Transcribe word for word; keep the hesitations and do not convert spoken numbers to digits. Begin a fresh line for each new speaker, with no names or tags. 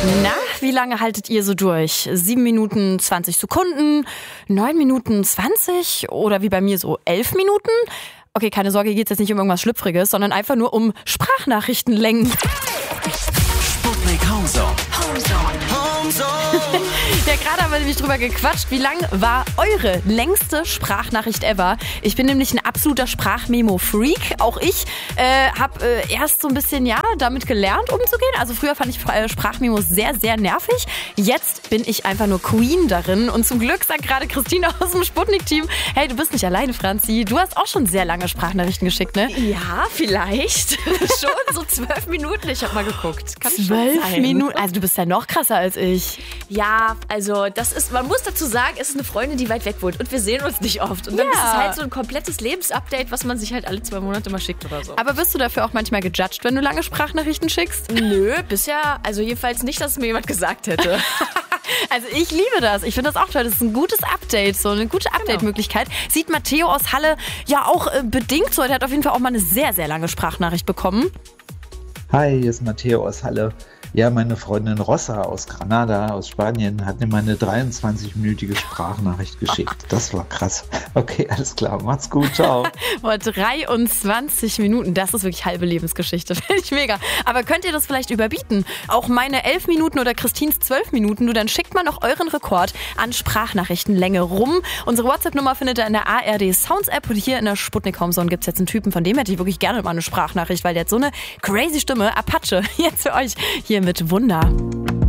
Na, wie lange haltet ihr so durch? Sieben Minuten zwanzig Sekunden, neun Minuten zwanzig oder wie bei mir so elf Minuten? Okay, keine Sorge, hier geht es jetzt nicht um irgendwas Schlüpfriges, sondern einfach nur um Sprachnachrichtenlängen.
Sputnik Homezone. Homezone. Homezone.
Ja, gerade haben wir nämlich drüber gequatscht. Wie lang war eure längste Sprachnachricht ever? Ich bin nämlich ein absoluter Sprachmemo-Freak. Auch ich äh, habe äh, erst so ein bisschen ja damit gelernt, umzugehen. Also früher fand ich äh, Sprachmemos sehr, sehr nervig. Jetzt bin ich einfach nur Queen darin. Und zum Glück sagt gerade Christine aus dem Sputnik-Team, hey, du bist nicht alleine, Franzi. Du hast auch schon sehr lange Sprachnachrichten geschickt, ne?
Ja, vielleicht. Schon so zwölf Minuten. Ich habe mal geguckt. Kann
Zwölf Minuten? Also du bist ja noch krasser als ich.
Ja, also das ist, man muss dazu sagen, es ist eine Freundin, die weit weg wohnt und wir sehen uns nicht oft. Und dann
Ja.
ist es halt so ein komplettes Lebensupdate, was man sich halt alle zwei Monate mal schickt oder so.
Aber wirst du dafür auch manchmal gejudged, wenn du lange Sprachnachrichten schickst?
Nö, bisher, also jedenfalls nicht, dass es mir jemand gesagt hätte.
Also ich liebe das. Ich finde das auch toll. Das ist ein gutes Update, so eine gute Update-Möglichkeit. Sieht Matteo aus Halle ja auch äh, bedingt so. Der hat auf jeden Fall auch mal eine sehr, sehr lange Sprachnachricht bekommen.
Hi, hier ist Matteo aus Halle. Ja, meine Freundin Rossa aus Granada, aus Spanien, hat mir meine dreiundzwanzig-minütige Sprachnachricht geschickt. Das war krass. Okay, alles klar. Macht's gut. Ciao.
Boah, dreiundzwanzig Minuten, das ist wirklich halbe Lebensgeschichte. Finde ich mega. Aber könnt ihr das vielleicht überbieten? Auch meine elf Minuten oder Christins zwölf Minuten. Nur dann schickt mal noch euren Rekord an Sprachnachrichtenlänge rum. Unsere WhatsApp-Nummer findet ihr in der A R D Sounds App. Und hier in der Sputnik Homezone gibt es jetzt einen Typen, von dem hätte ich wirklich gerne mal eine Sprachnachricht, weil der hat so eine crazy Stimme. Apache, jetzt für euch hier mit Wunder.